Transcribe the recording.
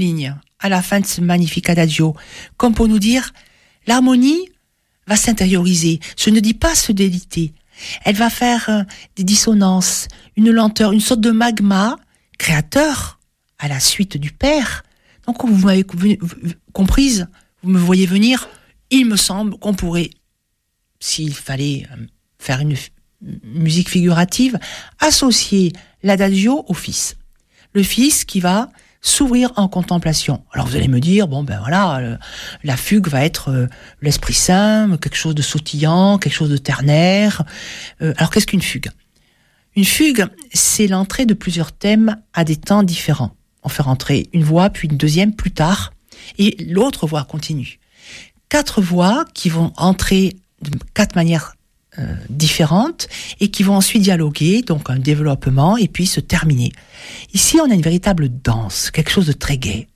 lignes à la fin de ce magnifique adagio, comme pour nous dire, l'harmonie va s'intérioriser, je ne dis pas se déliter, elle va faire des dissonances, une lenteur, une sorte de magma créateur à la suite du Père. Donc vous m'avez comprise, vous me voyez venir, il me semble qu'on pourrait, s'il fallait faire une musique figurative, associer l'adagio au Fils. Le Fils qui va s'ouvrir en contemplation. Alors vous allez me dire, bon ben voilà, la fugue va être l'Esprit Saint, quelque chose de sautillant, quelque chose de ternaire. Alors qu'est-ce qu'une fugue ? Une fugue, c'est l'entrée de plusieurs thèmes à des temps différents. On fait rentrer une voix, puis une deuxième plus tard, et l'autre voix continue. 4 voix qui vont entrer de 4 manières différentes et qui vont ensuite dialoguer, donc un développement, et puis se terminer. Ici, on a une véritable danse, quelque chose de très gai.